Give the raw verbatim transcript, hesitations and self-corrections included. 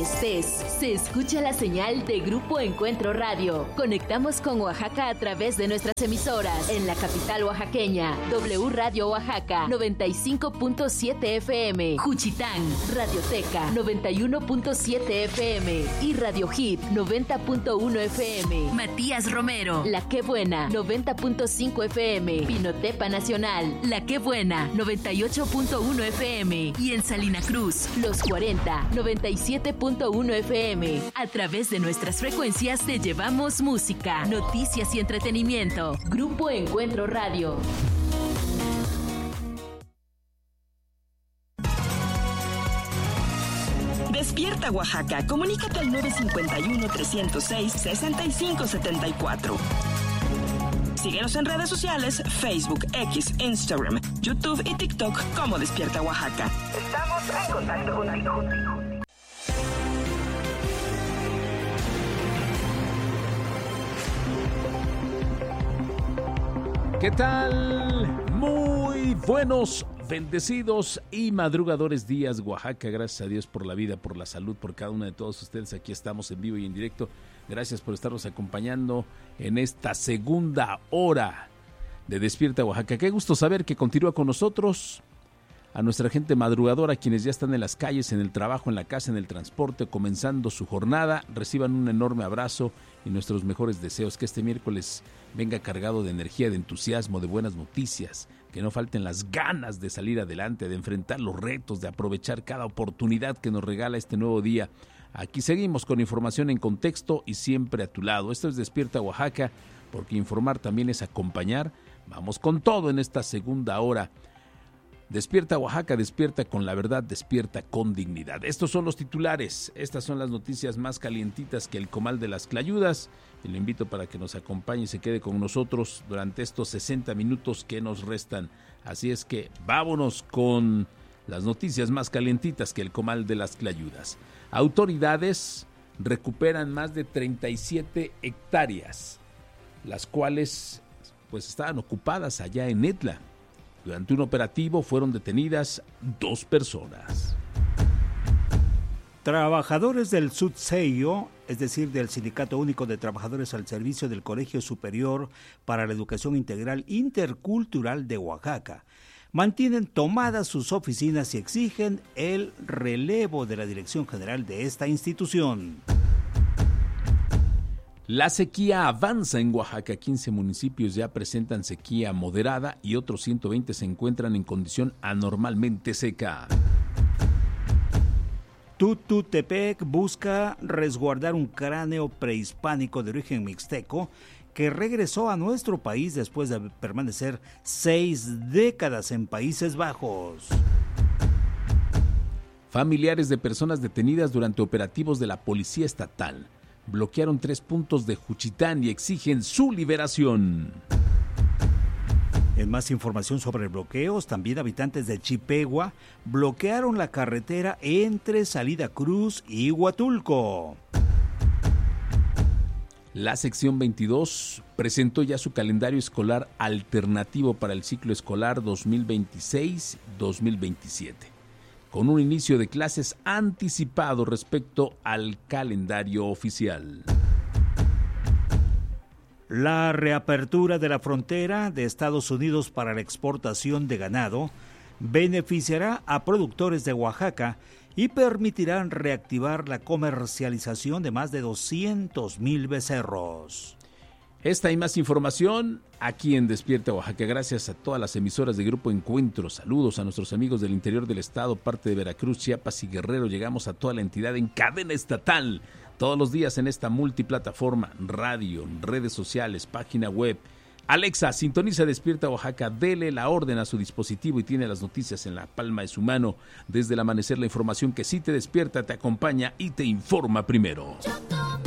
estés, se escucha la señal de Grupo Encuentro Radio. Conectamos con Oaxaca a través de nuestras emisoras. En la capital oaxaqueña, W Radio Oaxaca, noventa y cinco punto siete F M. Juchitán, Radioteca, noventa y uno punto siete F M. Y Radio Hit, noventa punto uno F M. Matías Romero, La Qué Buena, noventa punto cinco F M. Pinotepa Nacional, La Qué Buena, noventa y ocho punto uno F M. Y en Salina Cruz, Los cuarenta, noventa y siete punto uno F M. A través de nuestras frecuencias te llevamos música, noticias y entretenimiento. Grupo Encuentro Radio. Despierta Oaxaca. Comunícate al nueve cinco uno, tres cero seis, seis cinco siete cuatro. Síguenos en redes sociales, Facebook, X, Instagram, YouTube y TikTok como Despierta Oaxaca. Estamos en contacto contigo. ¿Qué tal? Muy buenos, bendecidos y madrugadores días, Oaxaca. Gracias a Dios por la vida, por la salud, por cada uno de todos ustedes. Aquí estamos en vivo y en directo. Gracias por estarnos acompañando en esta segunda hora de Despierta Oaxaca. Qué gusto saber que continúa con nosotros. A nuestra gente madrugadora, quienes ya están en las calles, en el trabajo, en la casa, en el transporte, comenzando su jornada, reciban un enorme abrazo y nuestros mejores deseos. Que este miércoles venga cargado de energía, de entusiasmo, de buenas noticias, que no falten las ganas de salir adelante, de enfrentar los retos, de aprovechar cada oportunidad que nos regala este nuevo día. Aquí seguimos con información en contexto y siempre a tu lado. Esto es Despierta Oaxaca, porque informar también es acompañar. Vamos con todo en esta segunda hora. Despierta Oaxaca, despierta con la verdad, despierta con dignidad. Estos son los titulares, estas son las noticias más calientitas que el comal de las Tlayudas. Y le invito para que nos acompañe y se quede con nosotros durante estos sesenta minutos que nos restan. Así es que vámonos con las noticias más calientitas que el comal de las Tlayudas. Autoridades recuperan más de treinta y siete hectáreas, las cuales pues estaban ocupadas allá en Etla. Durante un operativo fueron detenidas dos personas. Trabajadores del SUTSEIO, es decir, del Sindicato Único de Trabajadores al Servicio del Colegio Superior para la Educación Integral Intercultural de Oaxaca, mantienen tomadas sus oficinas y exigen el relevo de la dirección general de esta institución. La sequía avanza en Oaxaca. quince municipios ya presentan sequía moderada y otros ciento veinte se encuentran en condición anormalmente seca. Tututepec busca resguardar un cráneo prehispánico de origen mixteco que regresó a nuestro país después de permanecer seis décadas en Países Bajos. Familiares de personas detenidas durante operativos de la Policía Estatal bloquearon tres puntos de Juchitán y exigen su liberación. En más información sobre bloqueos, también habitantes de Chipegua bloquearon la carretera entre Salida Cruz y Huatulco. La sección veintidós presentó ya su calendario escolar alternativo para el ciclo escolar dos mil veintiséis dos mil veintisiete. Con un inicio de clases anticipado respecto al calendario oficial. La reapertura de la frontera de Estados Unidos para la exportación de ganado beneficiará a productores de Oaxaca y permitirán reactivar la comercialización de más de doscientos mil becerros. Esta y más información aquí en Despierta Oaxaca, gracias a todas las emisoras de Grupo Encuentro. Saludos a nuestros amigos del interior del estado, parte de Veracruz, Chiapas y Guerrero. Llegamos a toda la entidad en cadena estatal, todos los días en esta multiplataforma, radio, redes sociales, página web. Alexa, sintoniza Despierta Oaxaca, dele la orden a su dispositivo y tiene las noticias en la palma de su mano. Desde el amanecer, la información que sí te despierta, te acompaña y te informa primero.